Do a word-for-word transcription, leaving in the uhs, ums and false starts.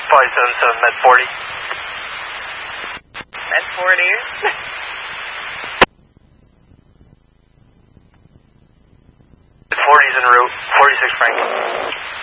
five seven seven, Med forty. Med forty. forty's en route, forty-six Frank.